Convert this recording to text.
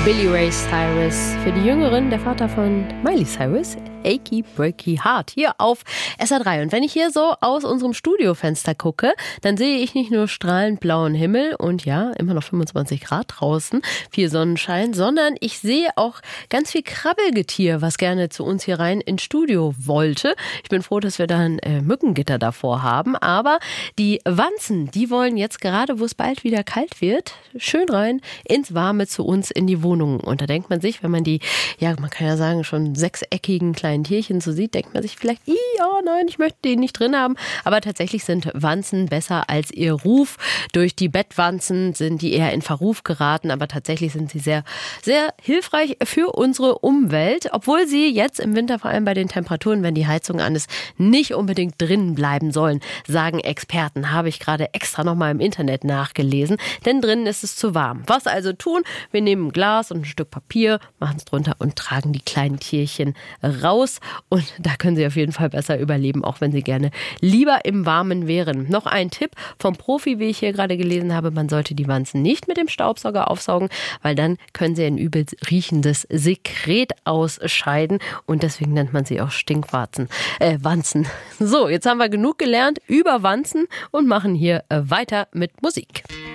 Billy Ray Cyrus. Für die Jüngeren der Vater von Miley Cyrus. Achy Breaky Heart hier auf SR3. Und wenn ich hier so aus unserem Studiofenster gucke, dann sehe ich nicht nur strahlend blauen Himmel und ja, immer noch 25 Grad draußen, viel Sonnenschein, sondern ich sehe auch ganz viel Krabbelgetier, was gerne zu uns hier rein ins Studio wollte. Ich bin froh, dass wir da ein Mückengitter davor haben, aber die Wanzen, die wollen jetzt gerade, wo es bald wieder kalt wird, schön rein ins Warme zu uns in die Wohnung. Und da denkt man sich, wenn man die, ja, man kann ja sagen, schon sechseckigen kleinen Tierchen so sieht, denkt man sich vielleicht, oh nein, ich möchte den nicht drin haben. Aber tatsächlich sind Wanzen besser als ihr Ruf. Durch die Bettwanzen sind die eher in Verruf geraten, aber tatsächlich sind sie sehr, sehr hilfreich für unsere Umwelt, obwohl sie jetzt im Winter, vor allem bei den Temperaturen, wenn die Heizung an ist, nicht unbedingt drinnen bleiben sollen, sagen Experten. Habe ich gerade extra nochmal im Internet nachgelesen, denn drinnen ist es zu warm. Was also tun? Wir nehmen ein Glas und ein Stück Papier, machen es drunter und tragen die kleinen Tierchen raus. Und da können sie auf jeden Fall besser überleben, auch wenn sie gerne lieber im Warmen wären. Noch ein Tipp vom Profi, wie ich hier gerade gelesen habe, man sollte die Wanzen nicht mit dem Staubsauger aufsaugen, weil dann können sie ein übel riechendes Sekret ausscheiden und deswegen nennt man sie auch Stinkwanzen. Wanzen. So, jetzt haben wir genug gelernt über Wanzen und machen hier weiter mit Musik.